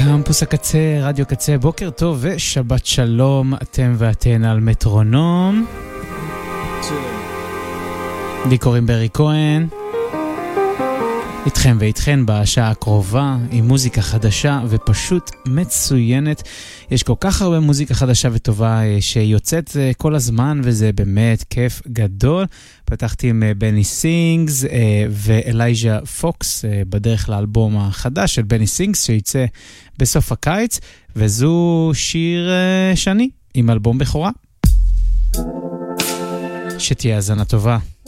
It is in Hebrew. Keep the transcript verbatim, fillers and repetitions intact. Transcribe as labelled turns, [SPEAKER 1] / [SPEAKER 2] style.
[SPEAKER 1] קמפוס הקצה, רדיו קצה, בוקר טוב ושבת שלום, אתם ואתן על מטרונום. לי קוראים ברי כהן, איתכם ואיתכן בשעה הקרובה עם מוזיקה חדשה ופשוט מצוינת. יש כל כך הרבה מוזיקה חדשה וטובה שיוצאת כל הזמן וזה באמת כיף גדול. פתחתי עם בני סינגס ואלייג'ה פוקס בדרך לאלבום החדש של בני סינגס שיצא בסוף הקיץ, וזו שיר שני עם אלבום בכורה. שתהיה האזנה טובה.